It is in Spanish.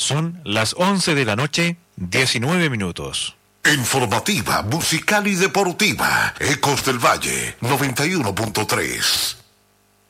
Son las 11 de la noche, 19 minutos. Informativa, musical y deportiva. Ecos del Valle, 91.3.